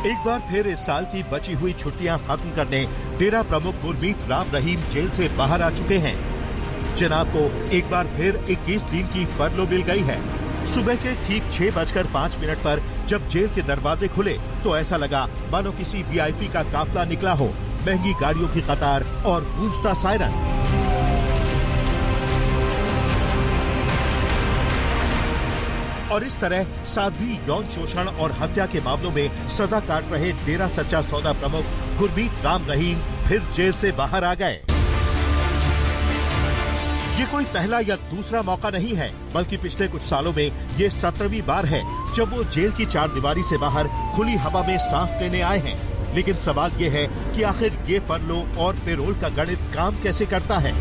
एक बार फिर इस साल की बची हुई छुट्टियां खत्म करने डेरा प्रमुख गुरमीत राम रहीम जेल से बाहर आ चुके हैं। जनाब को एक बार फिर 21 दिन की फरलो मिल गई है। सुबह के ठीक 6:05 पर जब जेल के दरवाजे खुले तो ऐसा लगा मानो किसी वीआईपी का काफिला निकला हो, महंगी गाड़ियों की कतार और गूंजता सायरन। और इस तरह साध्वी यौन शोषण और हत्या के मामलों में सजा काट रहे डेरा सच्चा सौदा प्रमुख गुरमीत राम रहीम फिर जेल से बाहर आ गए। ये कोई पहला या दूसरा मौका नहीं है, बल्कि पिछले कुछ सालों में ये 17वीं बार है जब वो जेल की चारदीवारी से बाहर खुली हवा में सांस लेने आए हैं। लेकिन सवाल ये है कि आखिर ये फरलो और पेरोल का गणित काम कैसे करता है।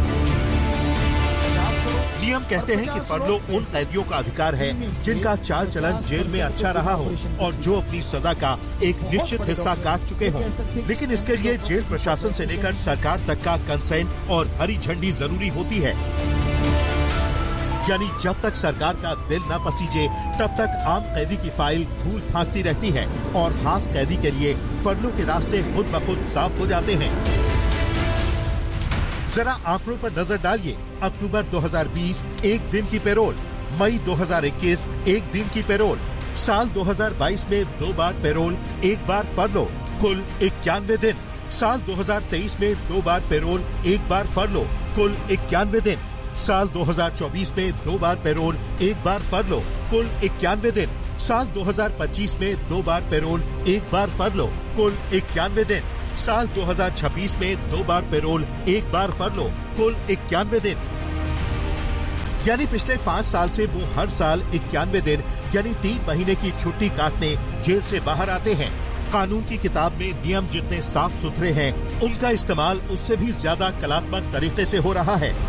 नियम कहते हैं कि फरलो उन कैदियों का अधिकार है जिनका चाल चलन जेल में अच्छा रहा हो और जो अपनी सजा का एक निश्चित हिस्सा काट चुके हों। लेकिन इसके लिए जेल प्रशासन से लेकर सरकार तक का कंसेंट और हरी झंडी जरूरी होती है। यानी जब तक सरकार का दिल न पसीजे तब तक आम कैदी की फाइल धूल फांकती रहती है और खास कैदी के लिए फरलो के रास्ते खुद ब खुद साफ हो जाते हैं। जरा आंकड़ों पर नजर डालिए। अक्टूबर 2020 एक दिन की पेरोल, मई 2021 एक दिन की पेरोल, साल 2022 में 2 बार पेरोल, 1 बार फरलो, कुल 91 दिन। साल 2023 में 2 बार पेरोल, 1 बार फरलो, कुल 91 दिन। साल 2024 में 2 बार पेरोल, 1 बार फरलो, कुल 91 दिन। साल 2025 में 2 बार पेरोल, 1 बार फरलो, कुल 91 दिन। साल 2026 में 2 बार पेरोल, 1 बार फरलो, कुल 91 दिन। यानी पिछले 5 साल से वो हर साल 91 दिन यानी 3 महीने की छुट्टी काटने जेल से बाहर आते हैं। कानून की किताब में नियम जितने साफ सुथरे हैं, उनका इस्तेमाल उससे भी ज्यादा कलात्मक तरीके से हो रहा है।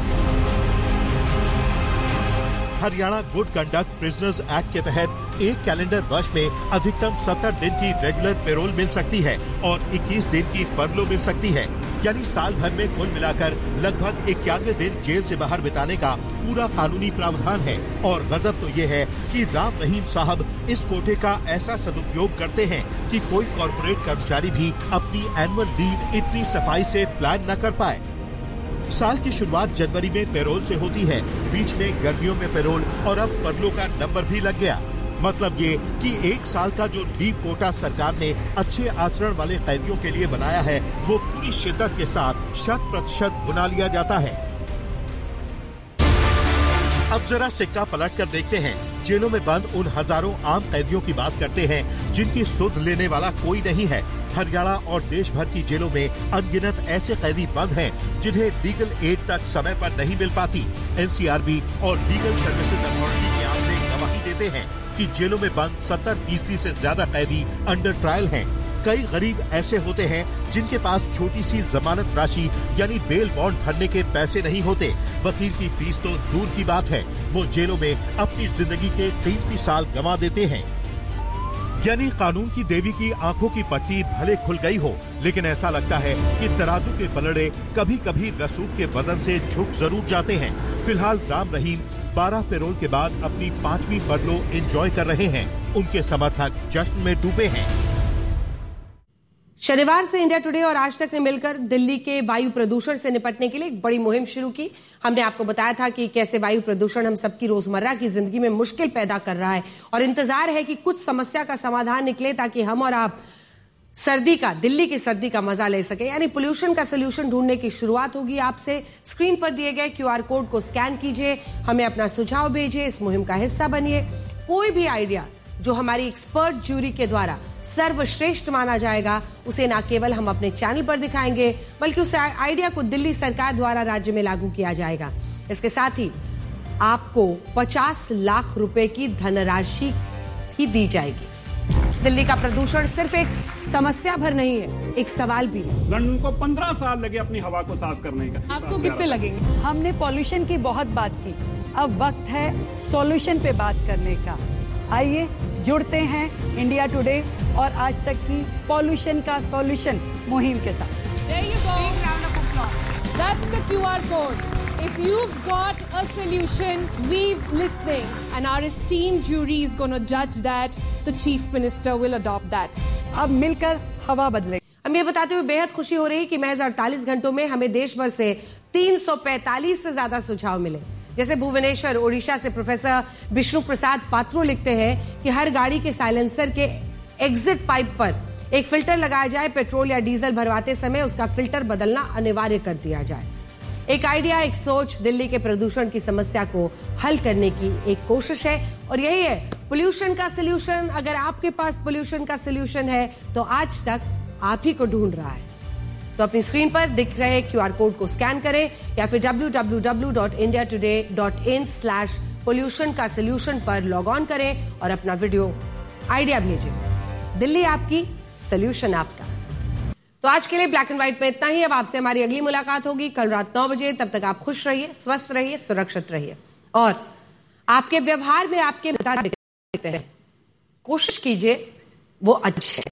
Haryana good conduct prisoners act के तहत एक कैलेंडर वर्ष में अधिकतम 70 दिन की रेगुलर पेरोल मिल सकती है और 21 दिन की फरलो मिल सकती है। यानी साल भर में कुल मिलाकर लगभग 91 दिन जेल से बाहर बिताने का पूरा कानूनी प्रावधान है। और गजब तो ये है कि राम रहीम साहब इस कोटे का ऐसा सदुपयोग करते हैं कि कोई कॉर्पोरेट कर्मचारी भी अपनी एनुअल लीव इतनी सफाई से प्लान न कर पाए। साल की शुरुआत जनवरी में पेरोल से होती है, बीच में गर्मियों में पेरोल और अब फरलो का नंबर भी लग गया। मतलब ये कि 1 साल का जो लीव कोटा सरकार ने अच्छे आचरण वाले कैदियों के लिए बनाया है, वो पूरी शिद्दत के साथ 100% बुना लिया जाता है। अब जरा सिक्का पलट कर देखते हैं। जेलों में बंद उन हजारों आम कैदियों की बात करते हैं जिनकी सुध लेने वाला कोई नहीं है। हरियाणा और देश भर की जेलों में अनगिनत ऐसे कैदी बंद हैं जिन्हें लीगल एड तक समय पर नहीं मिल पाती। एनसीआरबी और लीगल सर्विसेज अथॉरिटी के आंकड़े गवाही देते हैं कि जेलों में बंद 70% से ज्यादा कैदी अंडर ट्रायल हैं। कई गरीब ऐसे होते हैं जिनके पास छोटी सी जमानत राशि यानी बेल बॉन्ड भरने के पैसे नहीं होते। वकील की फीस तो दूर की बात है, वो जेलों में अपनी जिंदगी के 3 साल गंवा देते हैं। यानी कानून की देवी की आंखों की पट्टी भले खुल गई हो, लेकिन ऐसा लगता है कि तराजू के पलड़े कभी कभी रसूख के वजन से झुक जरूर जाते हैं। फिलहाल राम रहीम 12 पेरोल के बाद अपनी 5वीं फरलो एंजॉय कर रहे हैं। उनके समर्थक जश्न में डूबे हैं। शनिवार से इंडिया टुडे और आज तक ने मिलकर दिल्ली के वायु प्रदूषण से निपटने के लिए एक बड़ी मुहिम शुरू की। हमने आपको बताया था कि कैसे वायु प्रदूषण हम सबकी रोजमर्रा की जिंदगी में मुश्किल पैदा कर रहा है और इंतजार है कि कुछ समस्या का समाधान निकले ताकि हम और आप दिल्ली की सर्दी का मजा ले सके। यानी पोल्यूशन का सोल्यूशन ढूंढने की शुरुआत होगी आपसे। स्क्रीन पर दिए गए QR कोड को स्कैन कीजिए, हमें अपना सुझाव भेजिए, इस मुहिम का हिस्सा बनिए। कोई भी आइडिया जो हमारी एक्सपर्ट जूरी के द्वारा सर्वश्रेष्ठ माना जाएगा, उसे न केवल हम अपने चैनल पर दिखाएंगे बल्कि उस आइडिया को दिल्ली सरकार द्वारा राज्य में लागू किया जाएगा। इसके साथ ही आपको 50 लाख रुपए की धनराशि भी दी जाएगी। दिल्ली का प्रदूषण सिर्फ एक समस्या भर नहीं है, एक सवाल भी है। लंदन को 15 साल लगे अपनी हवा को साफ करने का। आपको कितने लगेंगे? हमने पॉल्यूशन की बहुत बात की, अब वक्त है सॉल्यूशन पे बात करने का। आइए जुड़ते हैं इंडिया टुडे और आज तक की पॉल्यूशन का सॉल्यूशन मुहिम के साथ। There you go. Big round of applause. That's the QR code. If you've got a solution, we've listening. And our esteemed jury is going to judge that. The Chief Minister will adopt that. अब मिलकर हवा बदलेगी। हम ये बताते हुए बेहद खुशी हो रही कि महज 48 घंटों में हमें देश भर से 345 से ज्यादा सुझाव मिले। जैसे भुवनेश्वर ओडिशा से प्रोफेसर विष्णु प्रसाद पात्रो लिखते हैं कि हर गाड़ी के साइलेंसर के एग्जिट पाइप पर एक फिल्टर लगाया जाए, पेट्रोल या डीजल भरवाते समय उसका फिल्टर बदलना अनिवार्य कर दिया जाए। एक आइडिया, एक सोच दिल्ली के प्रदूषण की समस्या को हल करने की एक कोशिश है और यही है पोल्यूशन का सलूशन। अगर आपके पास पोल्यूशन का सलूशन है तो आज तक आप ही को ढूंढ रहा है। तो अपनी स्क्रीन पर दिख रहे QR कोड को स्कैन करें या फिर www.indiatoday.in/pollution का सलूशन पर लॉग ऑन करें और अपना वीडियो आइडिया भेजें। दिल्ली आपकी, सलूशन आपका। तो आज के लिए ब्लैक एंड व्हाइट में इतना ही। अब आपसे हमारी अगली मुलाकात होगी कल रात 9 बजे। तब तक आप खुश रहिए, स्वस्थ रहिए, सुरक्षित रहिए और आपके व्यवहार में आपके दिखते हैं। कोशिश कीजिए वो अच्छे